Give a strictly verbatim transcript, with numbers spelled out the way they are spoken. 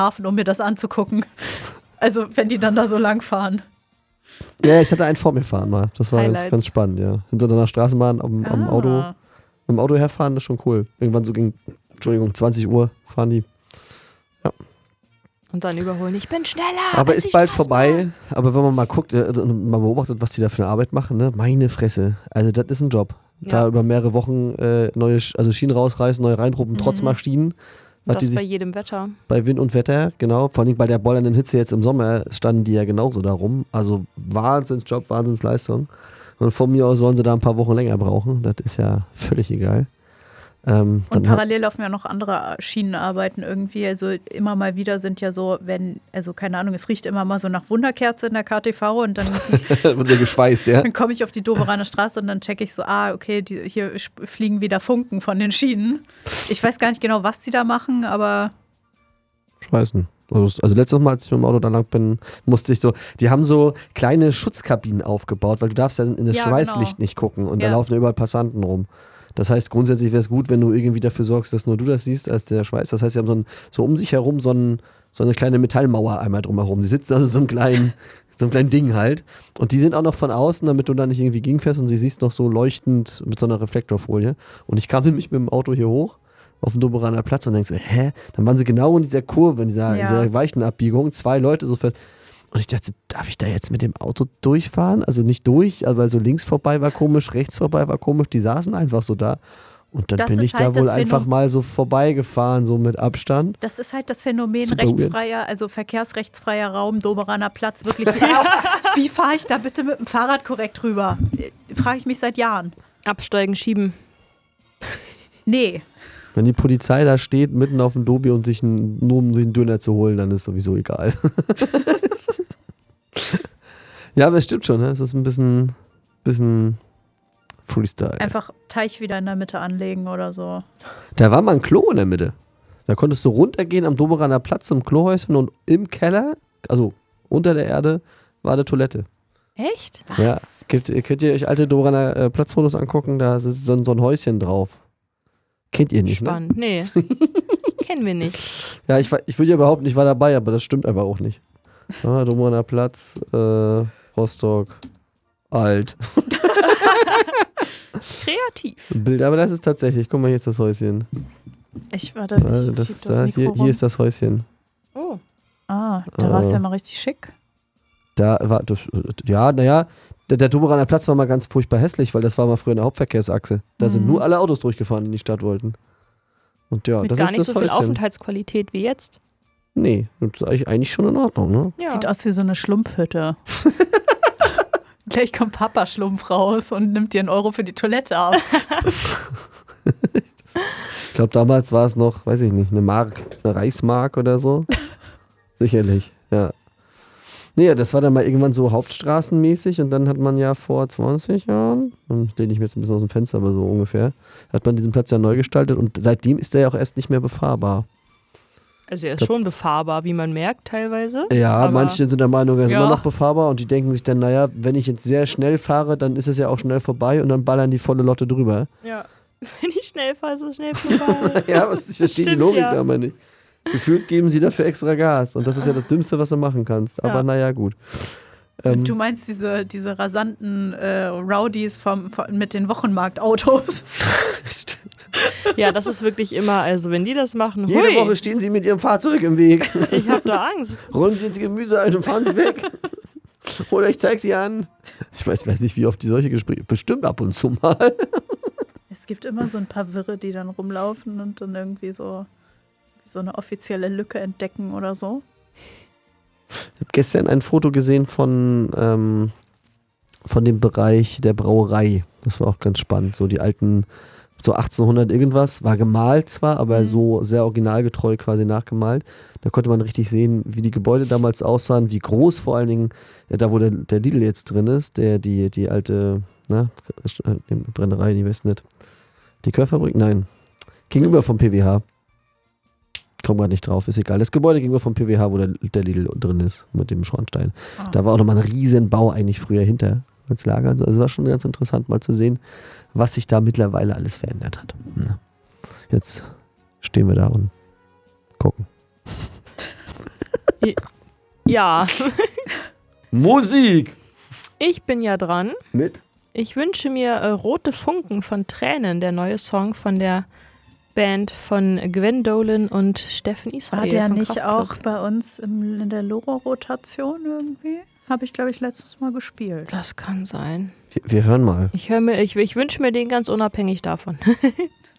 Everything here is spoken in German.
schlafen, um mir das anzugucken. Also, wenn die dann da so lang fahren. Ja, ich hatte einen vor mir fahren mal. Das war ganz, Highlights. ganz spannend, ja. Hinter einer Straßenbahn am, am Ah. Auto, im Auto herfahren, das ist schon cool. Irgendwann so gegen, Entschuldigung, zwanzig Uhr fahren die. Ja. Und dann überholen. Ich bin schneller. Aber als ist ich bald das vorbei. Aber wenn man mal guckt, äh, und mal beobachtet, was die da für eine Arbeit machen, ne? Meine Fresse. Also das ist ein Job. Da Ja. über mehrere Wochen äh, neue, Sch- also Schienen rausreißen, neue reinruppen, trotz Mhm. Maschinen. Und Was die das bei sich jedem Wetter. bei Wind und Wetter, genau. Vor allem bei der bollernden Hitze jetzt im Sommer standen die ja genauso da rum. Also Wahnsinnsjob, Wahnsinnsleistung. Und von mir aus sollen sie da ein paar Wochen länger brauchen. Das ist ja völlig egal. Ähm, Und dann hat- parallel laufen ja noch andere Schienenarbeiten irgendwie. Also immer mal wieder sind ja so, wenn, also keine Ahnung, es riecht immer mal so nach Wunderkerze in der K T V und dann, wird mir geschweißt, ja. dann komme ich auf die Doberaner Straße und dann checke ich so, ah, okay, die, hier sp- fliegen wieder Funken von den Schienen. Ich weiß gar nicht genau, was die da machen, aber Schweißen. Also, also letztes Mal, als ich mit dem Auto da lang bin, musste ich so, die haben so kleine Schutzkabinen aufgebaut, weil du darfst ja in das Ja, Schweißlicht genau. nicht gucken und da Ja. laufen ja überall Passanten rum. Das heißt, grundsätzlich wäre es gut, wenn du irgendwie dafür sorgst, dass nur du das siehst, als der Schweiß. Das heißt, sie haben so, ein, so um sich herum so, ein, so eine kleine Metallmauer einmal drumherum. Die sitzen also so einem kleinen, so einem kleinen Ding halt. Und die sind auch noch von außen, damit du da nicht irgendwie gegenfährst und sie siehst noch so leuchtend mit so einer Reflektorfolie. Und ich kam nämlich mit dem Auto hier hoch auf dem Doberaner Platz und denkst so, hä? Dann waren sie genau in dieser Kurve, in dieser, Ja. in dieser weichen Abbiegung, zwei Leute so fährt. Und ich dachte, darf ich da jetzt mit dem Auto durchfahren? Also nicht durch, aber so links vorbei war komisch, rechts vorbei war komisch. Die saßen einfach so da. Und dann Das bin ist ich halt da wohl das einfach Phänomen- mal so vorbeigefahren, so mit Abstand. das ist halt das Phänomen Super weird. rechtsfreier, also verkehrsrechtsfreier Raum, Doberaner Platz, wirklich. Wie, auch, wie fahre ich da bitte mit dem Fahrrad korrekt rüber? Frage ich mich seit Jahren. Absteigen, schieben. Nee. Wenn die Polizei da steht, mitten auf dem Dobi und sich ein, nur um sich einen Döner zu holen, dann ist sowieso egal. Ja, aber es stimmt schon, ne? Es ist ein bisschen, bisschen Freestyle. Einfach Teich wieder in der Mitte anlegen oder so. Da war mal ein Klo in der Mitte. Da konntest du runtergehen am Doberaner Platz im Klohäuschen und im Keller, also unter der Erde, war eine Toilette. Echt? Was? Ja, könnt, könnt ihr euch alte Doberaner äh, Platzfotos angucken, da ist so, ein- so ein Häuschen drauf. Kennt ihr nicht, Spannend. Nee. Kennen wir nicht. ne? Ja, ich, war- ich würde ja behaupten, ich war dabei, aber das stimmt einfach auch nicht. Ja, Doberaner Platz, äh, Rostock, alt. Kreativ. Bild, aber das ist tatsächlich, guck mal, hier ist das Häuschen. Ich warte, Äh, ich das, schieb das da, Mikro hier, rum. hier ist das Häuschen. Oh. Ah, da war es Äh. ja mal richtig schick. Da war, das, ja, naja, der, der Doberaner Platz war mal ganz furchtbar hässlich, weil das war mal früher eine Hauptverkehrsachse. Da sind Mhm. nur alle Autos durchgefahren, die in die Stadt wollten. Und ja, Mit das gar ist nicht das so viel Häuschen. Aufenthaltsqualität wie jetzt. Nee, das ist eigentlich, eigentlich schon in Ordnung, ne? Ja. Sieht aus wie so eine Schlumpfhütte. Gleich kommt Papa Schlumpf raus und nimmt dir einen Euro für die Toilette ab. Ich glaube, damals war es noch, weiß ich nicht, eine Mark, eine Reichsmark oder so. Sicherlich, ja. Nee, das war dann mal irgendwann so hauptstraßenmäßig und dann hat man ja vor zwanzig Jahren, dann lehne ich mir jetzt ein bisschen aus dem Fenster, aber so ungefähr, hat man diesen Platz ja neu gestaltet und seitdem ist der ja auch erst nicht mehr befahrbar. Also er ist Das- schon befahrbar, wie man merkt teilweise. Ja, Aber- manche sind der Meinung, er ist Ja. immer noch befahrbar und die denken sich dann, naja, wenn ich jetzt sehr schnell fahre, dann ist es ja auch schnell vorbei und dann ballern die volle Lotte drüber. Ja. Wenn ich schnell fahre, ist es schnell vorbei. Ja, was, ich verstehe die Stimmt, Logik ja. da mal nicht. Gefühlt geben sie dafür extra Gas und das ist ja das Dümmste, was du machen kannst. Aber Ja. naja, gut. Ähm, Du meinst diese, diese rasanten äh, Rowdies vom, vom, mit den Wochenmarktautos? Ja, das ist wirklich immer, also wenn die das machen, Jede hui, Woche stehen sie mit ihrem Fahrzeug im Weg. ich hab da Angst. Räumen sie ins Gemüse ein und fahren sie weg. Oder ich zeig sie an. Ich weiß, weiß nicht, wie oft die solche Gespräche. Bestimmt ab und zu mal. Es gibt immer so ein paar Wirre, die dann rumlaufen und dann irgendwie so, so eine offizielle Lücke entdecken oder so. Ich habe gestern ein Foto gesehen von, ähm, von dem Bereich der Brauerei. Das war auch ganz spannend. So die alten, so achtzehnhundert irgendwas, war gemalt zwar, aber Mhm. so sehr originalgetreu quasi nachgemalt. Da konnte man richtig sehen, wie die Gebäude damals aussahen, wie groß vor allen Dingen, ja, da wo der, der Lidl jetzt drin ist, der die, die alte, na, Brennerei, ich weiß nicht. Die Körfabrik? Nein. Gegenüber vom P W H. Komm gerade nicht drauf, ist egal. Das Gebäude gegenüber vom P W H, wo der, der Lidl drin ist, mit dem Schornstein. Ah. Da war auch nochmal ein Riesenbau eigentlich früher hinter als Lager. Also es war schon ganz interessant mal zu sehen, was sich da mittlerweile alles verändert hat. Ja. Jetzt stehen wir da und gucken. Ja. Musik! Ich bin ja dran. Mit? Ich wünsche mir äh, Rote Funken von Tränen, der neue Song von der Band von Gwen Dolan und Steffen Israel. War der von nicht Kraftklub. auch bei uns im, in der Loro-Rotation irgendwie? Habe ich, glaube ich, letztes Mal gespielt. Das kann sein. Wir, wir hören mal. Ich, hör mir, ich, ich wünsche mir den ganz unabhängig davon.